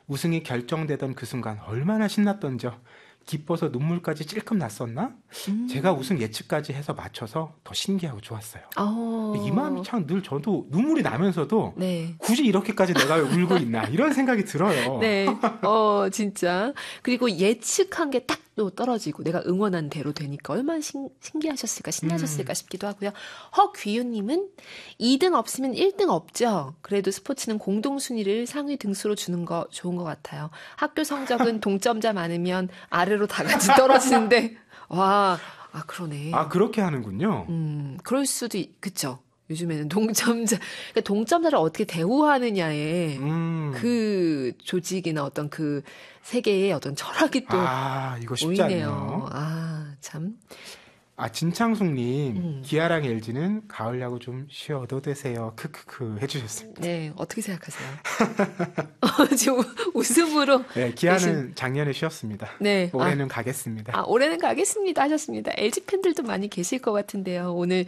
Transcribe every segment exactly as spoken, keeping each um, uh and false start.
우승이 결정되던 그 순간 얼마나 신났던지요. 기뻐서 눈물까지 찔끔 났었나? 음. 제가 우승 예측까지 해서 맞춰서 더 신기하고 좋았어요. 어. 이 마음이 참 늘 저도 눈물이 나면서도 네. 굳이 이렇게까지 내가 왜 울고 있나 이런 생각이 들어요. 네, 어 진짜. 그리고 예측한 게 딱 또 떨어지고 내가 응원한 대로 되니까 얼마나 신, 신기하셨을까, 신나셨을까 음. 싶기도 하고요. 허귀유님은 이 등 없으면 일 등 없죠. 그래도 스포츠는 공동순위를 상위 등수로 주는 거 좋은 것 같아요. 학교 성적은 동점자 많으면 아래로 다 같이 떨어지는데 와, 아 그러네. 아 그렇게 하는군요. 음, 그럴 수도 있, 그쵸. 요즘에는 동점자, 그러니까 동점자를 어떻게 대우하느냐에 음. 그 조직이나 어떤 그 세계의 어떤 철학이 또 아, 이거 쉽지 보이네요. 않네요. 아, 참. 아, 진창숙님, 음. 기아랑 엘지는 가을 야구 좀 쉬어도 되세요. 크크크 해주셨습니다. 네, 어떻게 생각하세요? 지금 웃음으로. 네, 기아는 대신... 작년에 쉬었습니다. 네. 올해는 아, 가겠습니다. 아, 올해는 가겠습니다 하셨습니다. 엘지 팬들도 많이 계실 것 같은데요. 오늘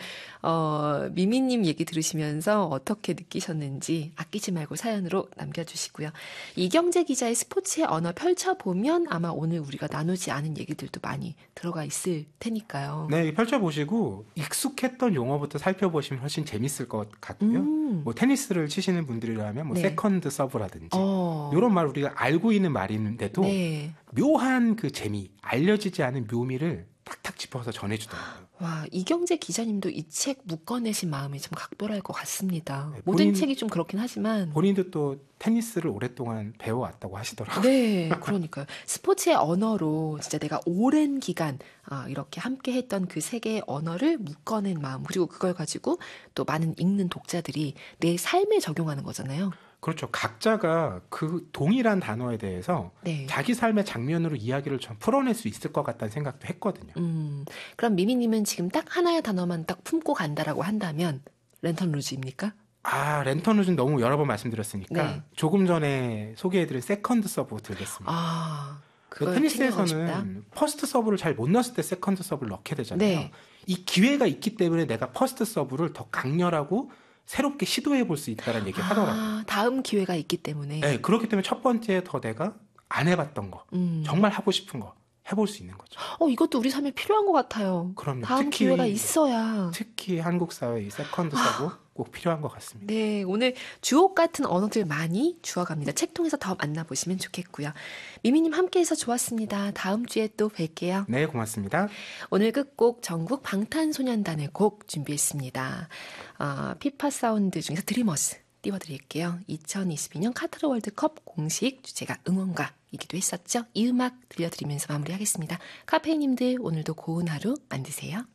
어, 미미님 얘기 들으시면서 어떻게 느끼셨는지 아끼지 말고 사연으로 남겨주시고요. 이경재 기자의 스포츠의 언어 펼쳐보면 아마 오늘 우리가 나누지 않은 얘기들도 많이 들어가 있을 테니까요. 네, 펼쳐보시고 익숙했던 용어부터 살펴보시면 훨씬 재밌을 것 같고요. 음. 뭐 테니스를 치시는 분들이라면 뭐 네. 세컨드 서브라든지 어. 이런 말 우리가 알고 있는 말인데도 네. 묘한 그 재미, 알려지지 않은 묘미를 탁탁 짚어서 전해주더라고요. 와, 이경재 기자님도 이 책 묶어내신 마음이 좀 각별할 것 같습니다. 네, 모든 본인, 책이 좀 그렇긴 하지만 본인도 또 테니스를 오랫동안 배워왔다고 하시더라고요. 네, 그러니까요. 스포츠의 언어로 진짜 내가 오랜 기간 아, 이렇게 함께 했던 그 세계의 언어를 묶어낸 마음, 그리고 그걸 가지고 또 많은 읽는 독자들이 내 삶에 적용하는 거잖아요. 그렇죠. 각자가 그 동일한 단어에 대해서 네. 자기 삶의 장면으로 이야기를 좀 풀어낼 수 있을 것 같다는 생각도 했거든요. 음, 그럼 미미님은 지금 딱 하나의 단어만 딱 품고 간다라고 한다면 랜턴 루즈입니까? 아, 랜턴 루즈는 너무 여러 번 말씀드렸으니까 네. 조금 전에 소개해드린 세컨드 서브 들겠습니다. 아, 그 테니스에서는 퍼스트 서브를 잘 못 넣었을 때 세컨드 서브를 넣게 되잖아요. 네. 이 기회가 있기 때문에 내가 퍼스트 서브를 더 강렬하고 새롭게 시도해 볼 수 있다는 얘기를 아, 하더라고요. 다음 기회가 있기 때문에. 네, 그렇기 때문에 첫 번째 더 내가 안 해봤던 거, 음. 정말 하고 싶은 거 해볼 수 있는 거죠. 어, 이것도 우리 삶에 필요한 것 같아요. 그럼요. 다음 특히, 기회가 있어야. 특히 한국 사회의 세컨드 서브 꼭 필요한 것 같습니다. 네, 오늘 주옥 같은 언어들 많이 주워갑니다. 책 통해서 더 만나보시면 좋겠고요. 미미님 함께해서 좋았습니다. 다음 주에 또 뵐게요. 네, 고맙습니다. 오늘 끝곡 전국 방탄소년단의 곡 준비했습니다. 어, 피파 사운드 중에서 드리머스 띄워드릴게요. 이천이십이 년 카타르 월드컵 공식 주제가 응원가이기도 했었죠. 이 음악 들려드리면서 마무리하겠습니다. 카페인님들 오늘도 고운 하루 만드세요.